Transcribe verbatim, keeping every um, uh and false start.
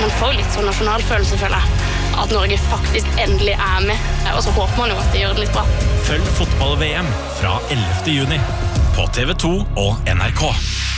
man får litt sånn nasjonalfølelse, føler jeg. At Norge faktisk endelig er med, og så håper man jo at de gjør det litt bra. Følg fotball-V M fra ellevte juni på T V to og N R K.